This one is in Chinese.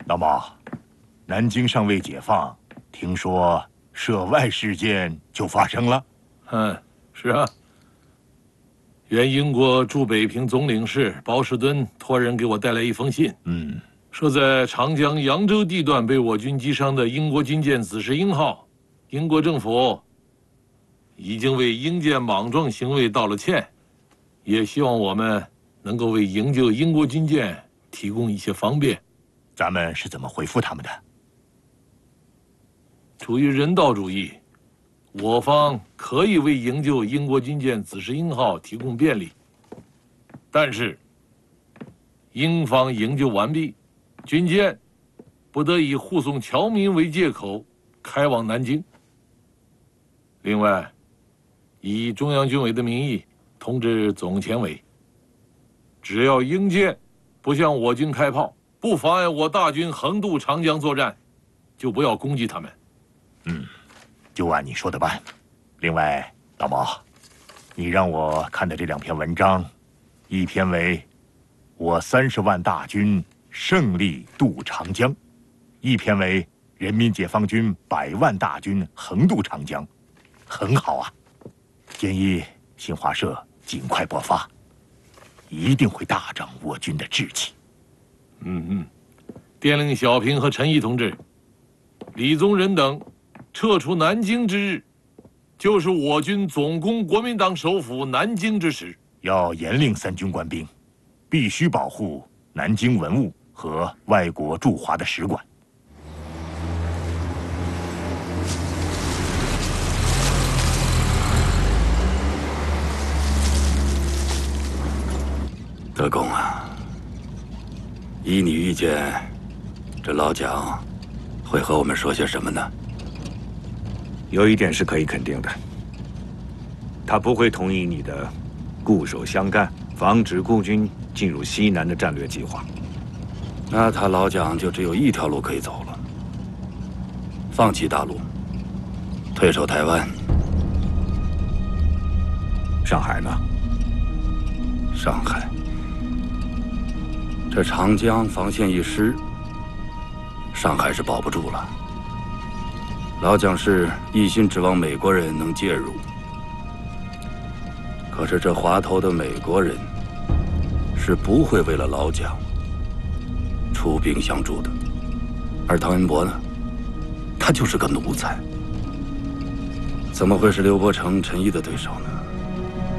老毛，南京尚未解放，听说涉外事件就发生了。 是啊。原英国驻北平总领事包士敦托人给我带来一封信，说在长江扬州地段被我军击伤的英国军舰紫石英号，英国政府已经为英舰莽撞行为道了歉，也希望我们能够为营救英国军舰提供一些方便。 咱们是怎么回复他们的？ 出于人道主义，我方可以为营救英国军舰紫石英号提供便利，但是英方营救完毕，军舰不得以护送侨民为借口开往南京。另外，以中央军委的名义通知总前委，只要英舰不向我军开炮，不妨碍我大军横渡长江作战，就不要攻击他们。 就按你说的办。另外，老毛，你让我看的这2篇文章，一篇为“我30万大军胜利渡长江”，一篇为“人民解放军100万大军横渡长江”，很好啊。建议新华社尽快播发，一定会大涨我军的志气。 电令小平和陈毅同志、李宗仁等撤出南京之日，就是我军总攻国民党首府南京之时。 要严令3军官兵必须保护南京文物和外国驻华的使馆。 德公啊，依你预见，这老蒋会和我们说些什么呢？ 有一点是可以肯定的，他不会同意你的固守湘赣、防止顾军进入西南的战略计划。 那他老蒋就只有一条路可以走了：放弃大陆，退守台湾。 上海呢？ 上海，这长江防线一失，上海是保不住了。老蒋是一心指望美国人能介入，可是这滑头的美国人是不会为了老蒋出兵相助的。而汤恩伯呢，他就是个奴才，怎么会是刘伯承、陈毅的对手呢？